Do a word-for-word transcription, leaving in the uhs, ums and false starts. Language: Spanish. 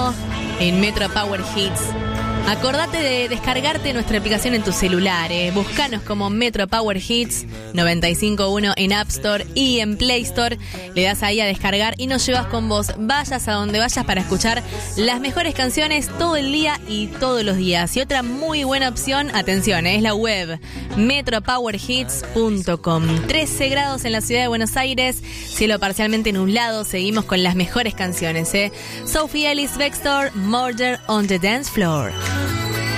último en Metro Power Hits. Acordate de descargarte nuestra aplicación en tu celular, eh. Búscanos como Metro Power Hits noventa y cinco punto uno en App Store y en Play Store. Le das ahí a descargar y nos llevas con vos. Vayas a donde vayas para escuchar las mejores canciones todo el día y todos los días. Y otra muy buena opción, atención, eh, es la web metro power hits punto com. trece grados en la ciudad de Buenos Aires, cielo parcialmente nublado. Seguimos con las mejores canciones, eh. Sophie Ellis Bextor, Murder on the Dance Floor.